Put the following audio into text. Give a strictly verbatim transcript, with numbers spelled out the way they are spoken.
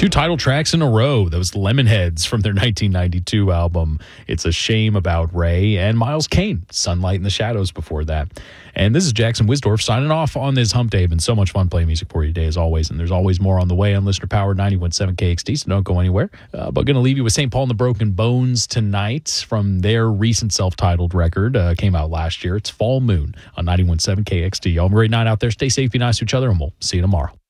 Two title tracks in a row. Those Lemonheads from their nineteen ninety-two album, It's a Shame About Ray, and Miles Kane, Sunlight in the Shadows before that. And this is Jackson Wisdorf signing off on this hump day. Been so much fun playing music for you today, as always. And there's always more on the way on Listener Powered ninety-one point seven K X T, so don't go anywhere. Uh, but going to leave you with Saint Paul and the Broken Bones tonight from their recent self-titled record. Uh, came out last year. It's Fall Moon on ninety-one point seven K X T. Y'all have a great night out there. Stay safe, be nice to each other, and we'll see you tomorrow.